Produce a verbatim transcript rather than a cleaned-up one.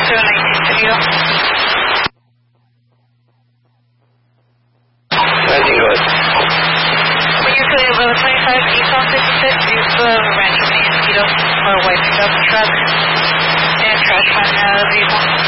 two nineteen video. nineteen, go ahead. When you say about twenty-five Eastbound fifty-six, do you still have a random mosquito or white pickup truck and trash can uh, vehicle?